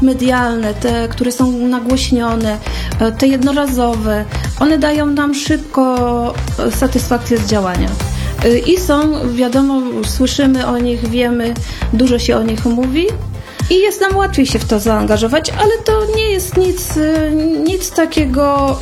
medialne, te, które są nagłośnione, te jednorazowe, one dają nam szybko satysfakcję z działania. I są, wiadomo, słyszymy o nich, wiemy, dużo się o nich mówi i jest nam łatwiej się w to zaangażować, ale to nie jest nic takiego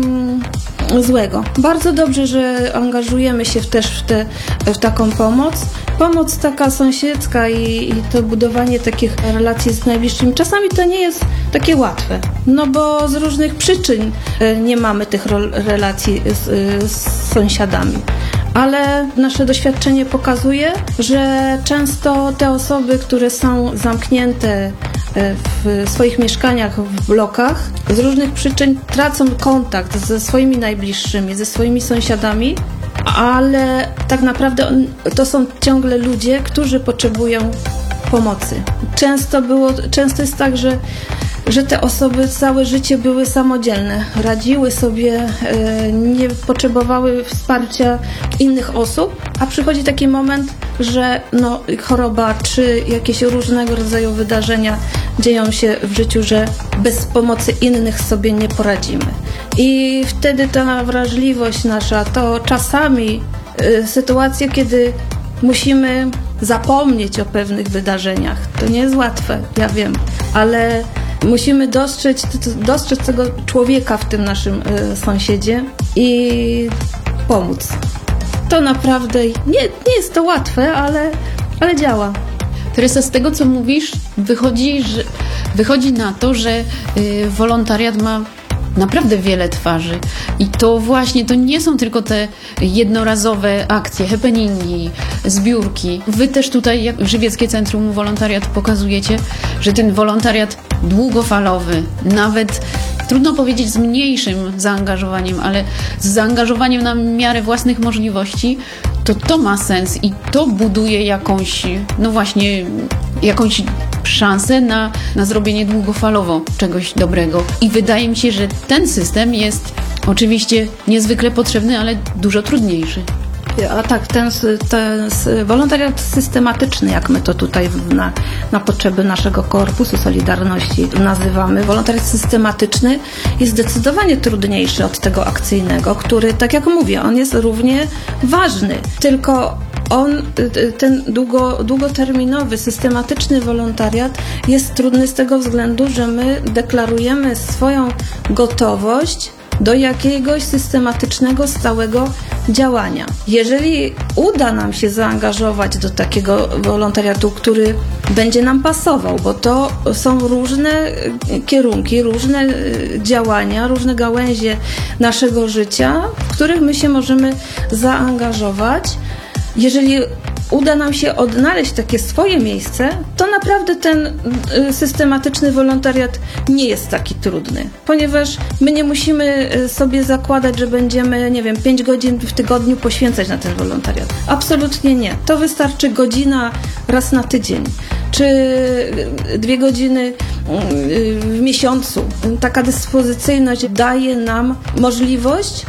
złego. Bardzo dobrze, że angażujemy się też w taką pomoc. Pomoc taka sąsiedzka i to budowanie takich relacji z najbliższymi. Czasami to nie jest takie łatwe, no bo z różnych przyczyn nie mamy tych relacji z sąsiadami. Ale nasze doświadczenie pokazuje, że często te osoby, które są zamknięte w swoich mieszkaniach, w blokach, z różnych przyczyn tracą kontakt ze swoimi najbliższymi, ze swoimi sąsiadami, ale tak naprawdę to są ciągle ludzie, którzy potrzebują pomocy. Często jest tak, że te osoby całe życie były samodzielne, radziły sobie, nie potrzebowały wsparcia innych osób, a przychodzi taki moment, że choroba czy jakieś różnego rodzaju wydarzenia dzieją się w życiu, że bez pomocy innych sobie nie poradzimy. I wtedy ta wrażliwość nasza, to czasami sytuacje, kiedy musimy zapomnieć o pewnych wydarzeniach. To nie jest łatwe, ja wiem, ale musimy dostrzec tego człowieka w tym naszym sąsiedzie i pomóc. To naprawdę nie jest to łatwe, ale działa. Teresa, z tego co mówisz, wychodzi na to, że wolontariat ma naprawdę wiele twarzy i to właśnie, to nie są tylko te jednorazowe akcje, happeningi, zbiórki. Wy też tutaj, jak Żywieckie Centrum Wolontariatu, pokazujecie, że ten wolontariat długofalowy, nawet trudno powiedzieć z mniejszym zaangażowaniem, ale z zaangażowaniem na miarę własnych możliwości, to ma sens i to buduje jakąś szansę na zrobienie długofalowo czegoś dobrego. I wydaje mi się, że ten system jest oczywiście niezwykle potrzebny, ale dużo trudniejszy. A tak, ten wolontariat systematyczny, jak my to tutaj na potrzeby naszego Korpusu Solidarności nazywamy, wolontariat systematyczny jest zdecydowanie trudniejszy od tego akcyjnego, który, tak jak mówię, on jest równie ważny, tylko ten długoterminowy, systematyczny wolontariat jest trudny z tego względu, że my deklarujemy swoją gotowość do jakiegoś systematycznego, stałego działania. Jeżeli uda nam się zaangażować do takiego wolontariatu, który będzie nam pasował, bo to są różne kierunki, różne działania, różne gałęzie naszego życia, w których my się możemy zaangażować. Jeżeli uda nam się odnaleźć takie swoje miejsce, to naprawdę ten systematyczny wolontariat nie jest taki trudny, ponieważ my nie musimy sobie zakładać, że będziemy, 5 godzin w tygodniu poświęcać na ten wolontariat. Absolutnie nie. To wystarczy godzina raz na tydzień, czy 2 godziny w miesiącu. Taka dyspozycyjność daje nam możliwość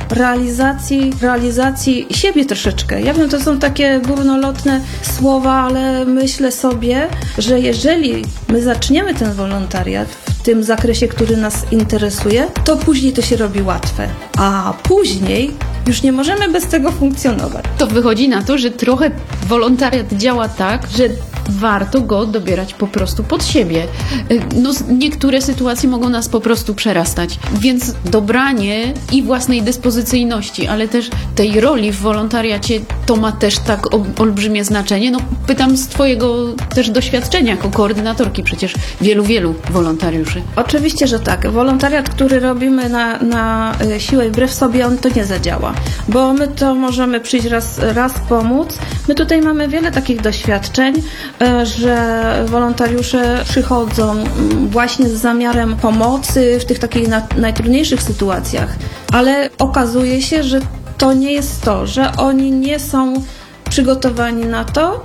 realizacji siebie troszeczkę. Ja wiem, to są takie górnolotne słowa, ale myślę sobie, że jeżeli my zaczniemy ten wolontariat w tym zakresie, który nas interesuje, to później to się robi łatwe. A później już nie możemy bez tego funkcjonować. To wychodzi na to, że trochę wolontariat działa tak, że warto go dobierać po prostu pod siebie. Niektóre sytuacje mogą nas po prostu przerastać, więc dobranie i własnej dyspozycyjności, ale też tej roli w wolontariacie, to ma też tak olbrzymie znaczenie. Pytam z Twojego też doświadczenia jako koordynatorki przecież wielu wolontariuszy. Oczywiście, że tak. Wolontariat, który robimy na siłę i wbrew sobie, on to nie zadziała, bo my to możemy przyjść raz pomóc. My tutaj mamy wiele takich doświadczeń, że wolontariusze przychodzą właśnie z zamiarem pomocy w tych takich najtrudniejszych sytuacjach, ale okazuje się, że to nie jest to, że oni nie są przygotowani na to,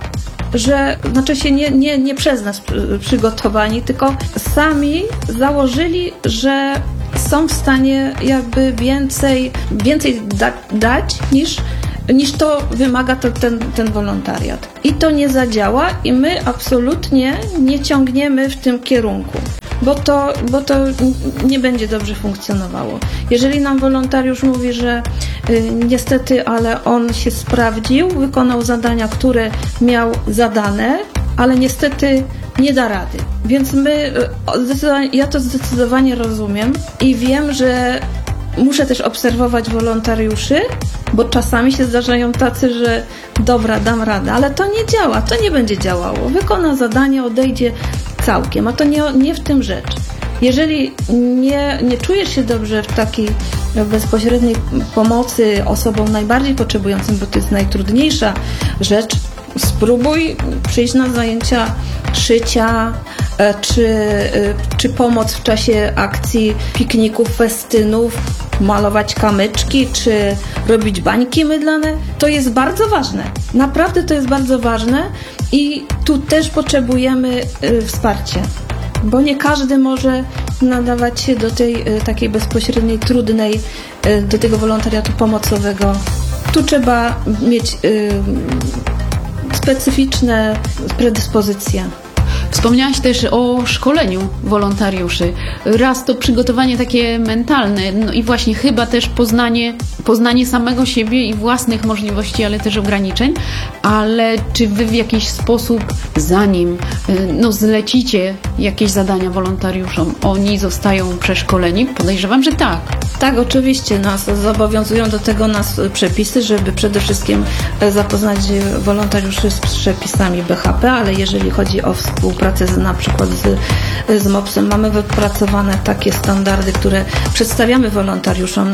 nie przez nas przygotowani, tylko sami założyli, że są w stanie jakby więcej dać niż to wymaga ten wolontariat. I to nie zadziała i my absolutnie nie ciągniemy w tym kierunku. bo to nie będzie dobrze funkcjonowało. Jeżeli nam wolontariusz mówi, że niestety, ale on się sprawdził, wykonał zadania, które miał zadane, ale niestety nie da rady. Więc ja to zdecydowanie rozumiem i wiem, że muszę też obserwować wolontariuszy, bo czasami się zdarzają tacy, że dobra, dam radę, ale to nie działa, to nie będzie działało. Wykona zadanie, odejdzie całkiem, a to nie w tym rzecz. Jeżeli nie czujesz się dobrze w takiej bezpośredniej pomocy osobom najbardziej potrzebującym, bo to jest najtrudniejsza rzecz, spróbuj przyjść na zajęcia szycia, czy pomoc w czasie akcji pikników, festynów, malować kamyczki, czy robić bańki mydlane. To jest bardzo ważne. Naprawdę to jest bardzo ważne i tu też potrzebujemy wsparcia, bo nie każdy może nadawać się do tej takiej bezpośredniej, trudnej, do tego wolontariatu pomocowego. Tu trzeba mieć specyficzne predyspozycje. Wspomniałaś też o szkoleniu wolontariuszy. Raz to przygotowanie takie mentalne, no i właśnie chyba też poznanie samego siebie i własnych możliwości, ale też ograniczeń. Ale czy wy w jakiś sposób, zanim zlecicie jakieś zadania wolontariuszom, oni zostają przeszkoleni? Podejrzewam, że tak. Tak, oczywiście nas zobowiązują do tego przepisy, żeby przede wszystkim zapoznać wolontariuszy z przepisami BHP, ale jeżeli chodzi o współpracę na przykład z MOPS-em, mamy wypracowane takie standardy, które przedstawiamy wolontariuszom,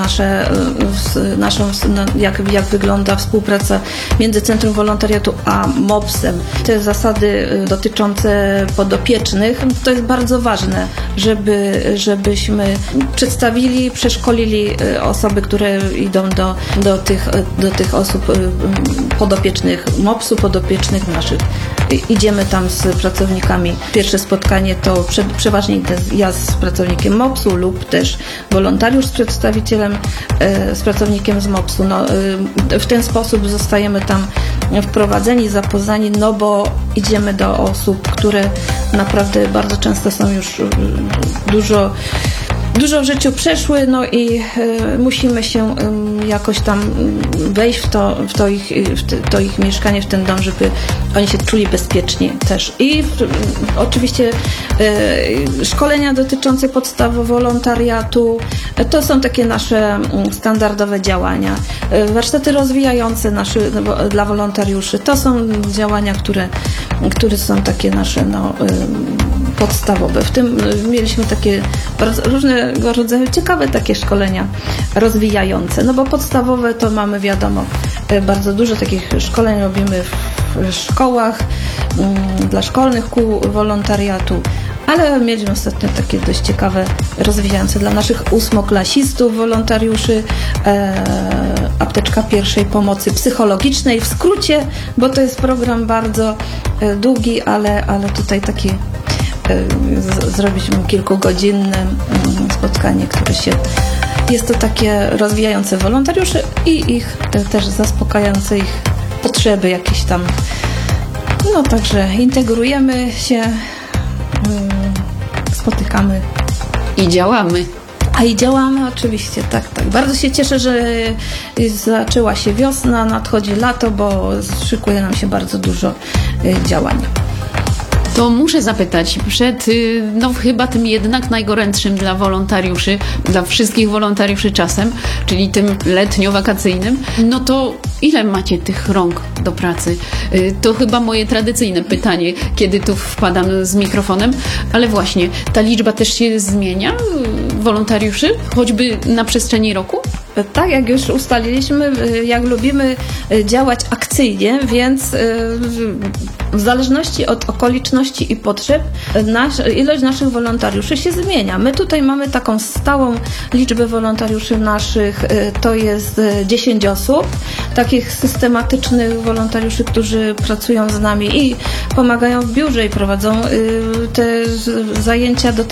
jak wygląda współpraca między Centrum Wolontariatu a MOPS-em. Te zasady dotyczące podopiecznych, to jest bardzo ważne, żebyśmy przedstawili, przeszkolili osoby, które idą do tych osób podopiecznych MOPS-u, podopiecznych naszych. Idziemy tam z pracownikami. Pierwsze spotkanie to przeważnie ja z pracownikiem MOPS-u lub też wolontariusz z przedstawicielem, z pracownikiem z MOPS-u. W ten sposób zostajemy tam wprowadzeni, zapoznani, bo idziemy do osób, które naprawdę bardzo często są już dużo w życiu przeszły, i musimy się jakoś tam wejść w to ich mieszkanie, w ten dom, żeby oni się czuli bezpiecznie też. I oczywiście szkolenia dotyczące podstaw wolontariatu, to są takie nasze standardowe działania. Warsztaty rozwijające dla wolontariuszy, to są działania, które są takie nasze podstawowe. W tym mieliśmy takie różnego rodzaju ciekawe takie szkolenia rozwijające, bo podstawowe to mamy, wiadomo, bardzo dużo takich szkoleń robimy w szkołach, dla szkolnych kół wolontariatu, ale mieliśmy ostatnio takie dość ciekawe, rozwijające dla naszych ósmoklasistów wolontariuszy, apteczka pierwszej pomocy psychologicznej, w skrócie, bo to jest program bardzo długi, ale tutaj taki zrobiliśmy kilkugodzinne spotkanie, jest to takie rozwijające wolontariuszy i ich też zaspokajające ich potrzeby jakieś tam. Także integrujemy się, spotykamy. I działamy. I działamy oczywiście, tak. Bardzo się cieszę, że zaczęła się wiosna, nadchodzi lato, bo szykuje nam się bardzo dużo działań. To muszę zapytać, przed chyba tym jednak najgorętszym dla wolontariuszy, dla wszystkich wolontariuszy czasem, czyli tym letnio-wakacyjnym, to ile macie tych rąk do pracy? To chyba moje tradycyjne pytanie, kiedy tu wpadam z mikrofonem, ale właśnie, ta liczba też się zmienia wolontariuszy, choćby na przestrzeni roku? Tak, jak już ustaliliśmy, jak lubimy działać akcyjnie, więc w zależności od okoliczności i potrzeb ilość naszych wolontariuszy się zmienia. My tutaj mamy taką stałą liczbę wolontariuszy naszych, to jest 10 osób, takich systematycznych wolontariuszy, którzy pracują z nami i pomagają w biurze i prowadzą te zajęcia